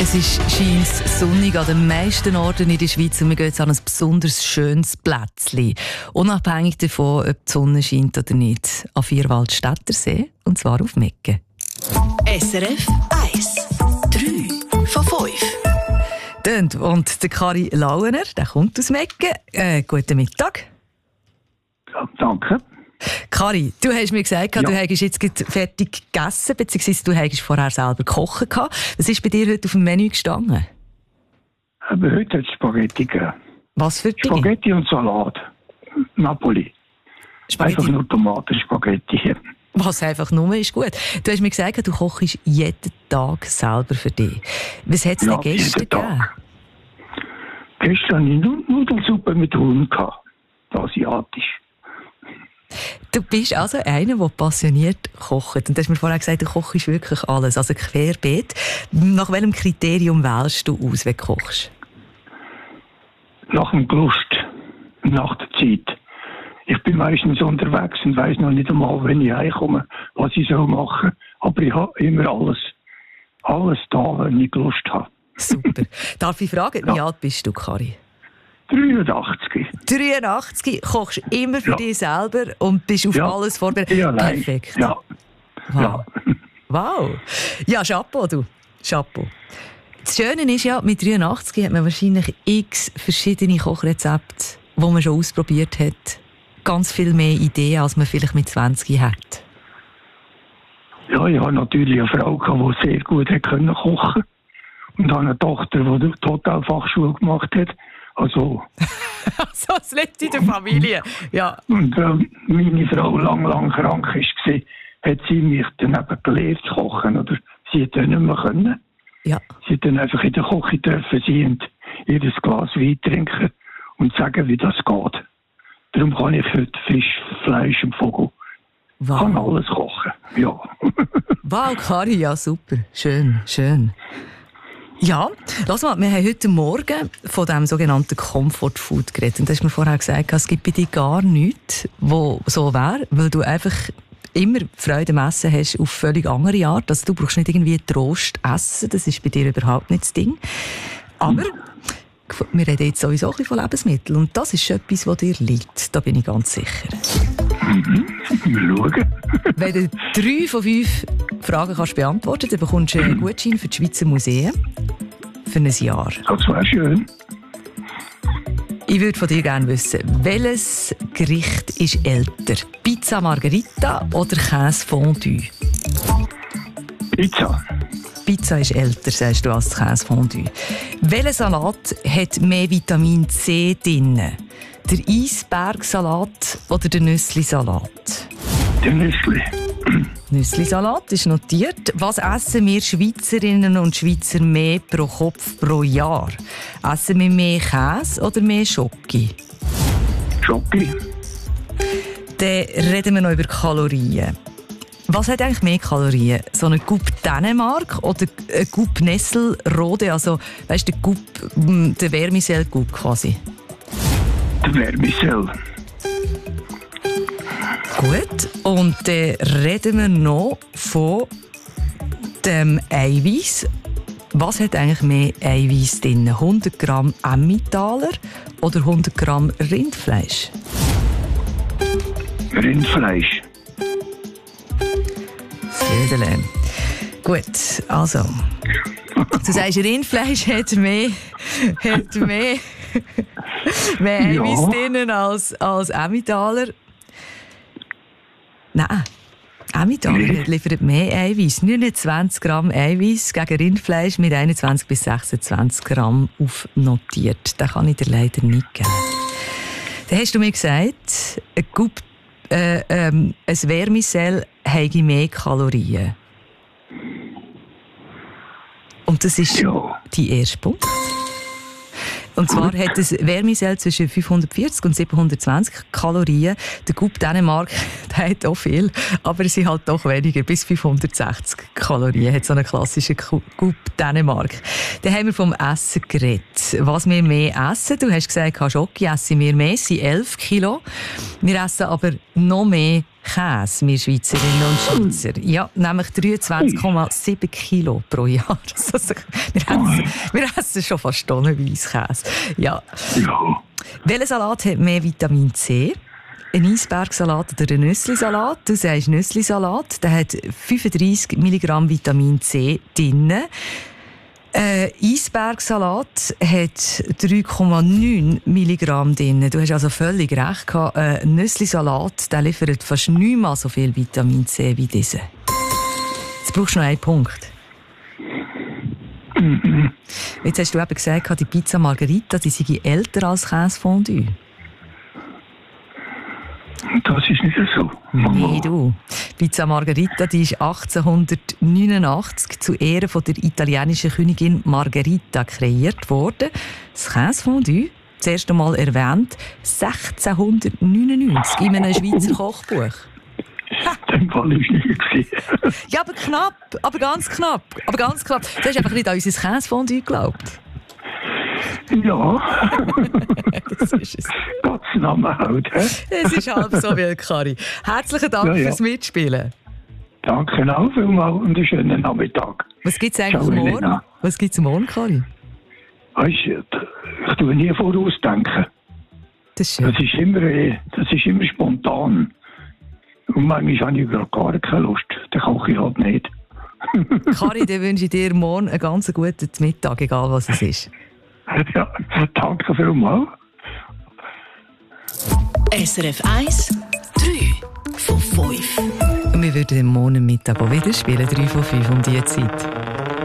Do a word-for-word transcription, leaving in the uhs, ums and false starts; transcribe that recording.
Es ist scheint sonnig an den meisten Orten in der Schweiz und wir gehen jetzt an ein besonders schönes Plätzchen. Unabhängig davon, ob die Sonne scheint oder nicht. An Vierwaldstättersee, und zwar auf Meggen. S R F eins. drei von fünf. Und der Kari Lauener, der kommt aus Meggen. Äh, guten Mittag. Ja, danke. Kari, du hast mir gesagt, ja. du hättest jetzt fertig gegessen, beziehungsweise du hättest vorher selber gekocht. Was ist bei dir heute auf dem Menü gestanden? Aber heute hat es Spaghetti gegeben. Was für Dinge? Spaghetti und Salat. Napoli. Spaghetti. Einfach nur Tomatenspaghetti. Was einfach nur ist gut. Du hast mir gesagt, du kochst jeden Tag selber für dich. Was hat es ja, denn gestern gegeben? Gestern hatte ich Nudelsuppe mit Huhn. Asiatisch. Du bist also einer, der passioniert kocht. Und du hast mir vorher gesagt, du kochst wirklich alles, also querbeet. Nach welchem Kriterium wählst du aus, wenn du kochst? Nach dem Lust, nach der Zeit. Ich bin meistens unterwegs und weiss noch nicht einmal, wenn ich heimkomme, was ich soll machen. Aber ich habe immer alles, alles da, wenn ich Lust habe. Super. Darf ich fragen, ja. wie alt bist du, Kari? dreiundachtzig. dreiundachtzig, kochst immer für ja. dich selber und bist auf ja. alles vorbereitet. Ja, perfekt. Ja. Wow. Ja. Wow. Ja, Chapeau, du. Chapeau. Das Schöne ist ja, mit dreiundachtzig hat man wahrscheinlich x verschiedene Kochrezepte, die man schon ausprobiert hat. Ganz viel mehr Ideen, als man vielleicht mit zwanzig hat. Ja, ich habe natürlich eine Frau, die sehr gut hat können kochen und habe eine Tochter, die total Fachschule gemacht hat. Also, so das letzte in der Familie, ja. Und ähm, meine Frau lang, lang krank war, hat sie mich dann eben gelernt zu kochen. Oder sie hat dann nicht mehr können. Ja. Sie hat dann einfach in der Küche dürfen sie und ihr Glas Wein trinken und sagen, wie das geht. Darum kann ich heute Fisch, Fleisch und Vogel. Wow. Kann alles kochen, ja. Wow, Kari, ja super. Schön, schön. Ja, lass mal, wir haben heute Morgen von dem sogenannten Comfort Food geredet. Und du hast mir vorher gesagt, es gibt bei dir gar nichts, was so wäre, weil du einfach immer Freude am Essen hast auf völlig andere Art. Also du brauchst nicht irgendwie Trost essen, das ist bei dir überhaupt nicht das Ding. Aber wir reden jetzt sowieso ein bisschen von Lebensmitteln und das ist etwas, was dir liegt, da bin ich ganz sicher. Mhm. Wir schauen. Wenn du drei von fünf Fragen kannst beantworten, dann bekommst du einen Gutschein für die Schweizer Museen für ein Jahr. Das wäre schön. Ich würde von dir gerne wissen, welches Gericht ist älter? Pizza Margherita oder Käse Fondue? Pizza. Pizza ist älter, sagst du, als Käse Fondue. Welcher Salat hat mehr Vitamin C drin? Der Eisbergsalat oder der Nüsslisalat? Der Nüssli. Nüsslisalat ist notiert. Was essen wir Schweizerinnen und Schweizer mehr pro Kopf pro Jahr? Essen wir mehr Käse oder mehr Schoki? Schoki. Dann reden wir noch über Kalorien. Was hat eigentlich mehr Kalorien? So eine Coupe Dänemark oder eine Coupe Nessel Rode? Also, weißt du, der Coupe, der Vermicelle Coupe quasi? Der Vermicelle. Gut, und dann reden wir noch von dem Eiweiß. Was hat eigentlich mehr Eiweiß drin? hundert Gramm Emmentaler oder hundert Gramm Rindfleisch? Rindfleisch. Söderlein. Gut, also. Du sagst, Rindfleisch hat mehr, hat mehr, mehr Eiweiß ja. drin als, als Emmentaler. Nein, Emmentaler nee. liefert mehr Eiweiß. neunundzwanzig Gramm Eiweiß gegen Rindfleisch mit einundzwanzig bis sechsundzwanzig Gramm aufnotiert. Den kann ich dir leider nicht geben. Dann hast du mir gesagt, ein, Coupe, äh, ähm, ein Vermicelle habe mehr Kalorien. Und das ist ja. dein erster Punkt. Und zwar hat das Vermicelle zwischen fünfhundertvierzig und siebenhundertzwanzig Kalorien. Der Coupe Dänemark, der hat auch viel, aber es sind halt doch weniger, bis fünfhundertsechzig Kalorien hat so eine klassische Coupe Dänemark. Dann haben wir vom Essen geredet. Was wir mehr essen, du hast gesagt, Schoki essen wir mehr, es sind elf Kilo. Wir essen aber noch mehr Käse, wir Schweizerinnen und Schweizer. Ja, nämlich dreiundzwanzig Komma sieben Kilo pro Jahr. Also, wir, essen, wir essen schon fast tonnenweise Käse. Ja. Ja. Welcher Salat hat mehr Vitamin C? Ein Eisbergsalat oder ein Nüsslisalat? Du sagst Nüsslisalat, der hat fünfunddreissig Milligramm Vitamin C drin. Äh, Eisbergsalat hat drei Komma neun Milligramm drin. Du hast also völlig recht gehabt. Äh, Nüsslisalat, der liefert fast neunmal so viel Vitamin C wie dieser. Jetzt brauchst du noch einen Punkt. Mhm. Jetzt hast du eben gesagt, die Pizza Margherita, die sei älter als Käsefondue. Das ist nicht so. Nee, du. Pizza Margherita, die ist achtzehnhundertneunundachtzig zu Ehren von der italienischen Königin Margherita kreiert worden. Das Käsefondue, das erste Mal erwähnt, sechzehnhundertneunundneunzig in einem Schweizer Kochbuch. Den Fall ist nicht gesehen. Ja, aber knapp, aber ganz knapp, aber ganz knapp. Du hast einfach nicht an unser Käsefondue geglaubt. Ja. Das ist es. Gottes Name halt. He? Es ist halb so wild, Kari. Herzlichen Dank Ja, ja. fürs Mitspielen. Danke auch vielmals und einen schönen Nachmittag. Was gibt es eigentlich Ciao, morgen? Elena. Was gibt es morgen, Kari? Weißt du, ich tue nie vorausdenken. Das ist schön. Das ist immer, äh, das ist immer spontan. Und manchmal habe ich gerade gar keine Lust. Dann koche ich halt nicht. Kari, dann wünsche ich dir morgen einen ganz guten Mittag, egal was es ist. Ja, danke vielmals. S R F eins, drei von fünf. Wir würden morgen Mittag auch wieder spielen, drei von fünf um diese Zeit.